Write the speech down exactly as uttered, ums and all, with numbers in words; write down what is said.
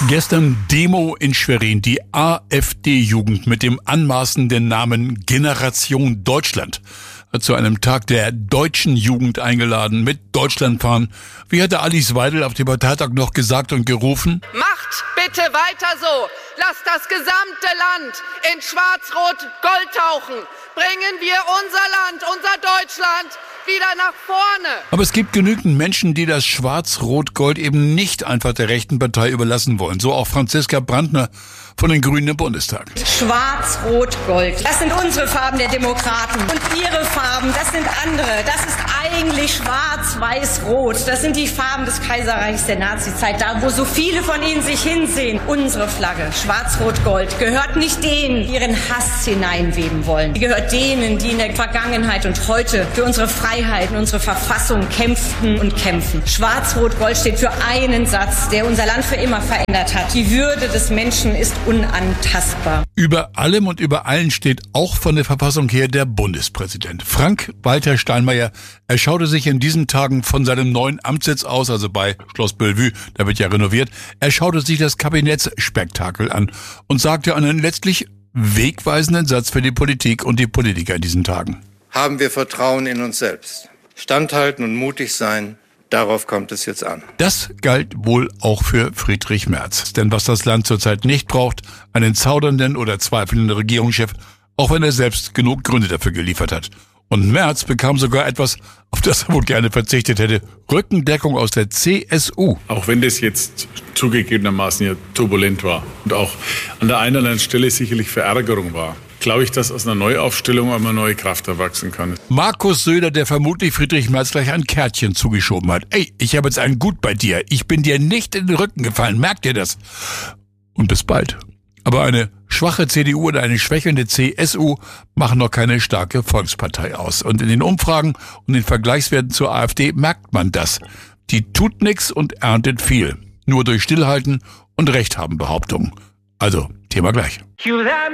Gestern Demo in Schwerin. Die AfD-Jugend mit dem anmaßenden Namen Generation Deutschland hat zu einem Tag der deutschen Jugend eingeladen mit Deutschlandfahren. Wie hatte Alice Weidel auf dem Parteitag noch gesagt und gerufen? Macht bitte weiter so. Lasst das gesamte Land in Schwarz-Rot-Gold tauchen. Bringen wir unser Land, unser Deutschland wieder nach vorne. Aber es gibt genügend Menschen, die das Schwarz-Rot-Gold eben nicht einfach der rechten Partei überlassen wollen. So auch Franziska Brandner von den Grünen im Bundestag. Schwarz-Rot-Gold, das sind unsere Farben der Demokraten. Und ihre Farben, das sind andere. Das ist eigentlich Schwarz-Weiß-Rot. Das sind die Farben des Kaiserreichs der Nazizeit. Da, wo so viele von ihnen sich hinsehen. Unsere Flagge, Schwarz-Rot-Gold, gehört nicht denen, die ihren Hass hineinweben wollen. Die gehört denen, die in der Vergangenheit und heute für unsere Freiheit und unsere Verfassung kämpften und kämpfen. Schwarz-Rot-Gold steht für einen Satz, der unser Land für immer verändert hat. Die Würde des Menschen ist unantastbar. Über allem und über allen steht auch von der Verfassung her der Bundespräsident. Frank-Walter Steinmeier, er schaute sich in diesen Tagen von seinem neuen Amtssitz aus, also bei Schloss Bellevue, da wird ja renoviert, er schaute sich das Kabinettsspektakel an und sagte einen letztlich wegweisenden Satz für die Politik und die Politiker in diesen Tagen. Haben wir Vertrauen in uns selbst. Standhalten und mutig sein, darauf kommt es jetzt an. Das galt wohl auch für Friedrich Merz. Denn was das Land zurzeit nicht braucht, einen zaudernden oder zweifelnden Regierungschef, auch wenn er selbst genug Gründe dafür geliefert hat. Und Merz bekam sogar etwas, auf das er wohl gerne verzichtet hätte. Rückendeckung aus der C S U. Auch wenn das jetzt zugegebenermaßen ja turbulent war und auch an der einen oder anderen Stelle sicherlich Verärgerung war, glaube ich, dass aus einer Neuaufstellung einmal neue Kraft erwachsen kann. Markus Söder, der vermutlich Friedrich Merz gleich ein Kärtchen zugeschoben hat. Ey, ich habe jetzt ein Gut bei dir. Ich bin dir nicht in den Rücken gefallen. Merkt ihr das? Und bis bald. Aber eine schwache C D U oder eine schwächelnde C S U machen noch keine starke Volkspartei aus. Und in den Umfragen und den Vergleichswerten zur AfD merkt man das. Die tut nix und erntet viel. Nur durch Stillhalten und Recht haben Behauptungen. Also, Thema gleich.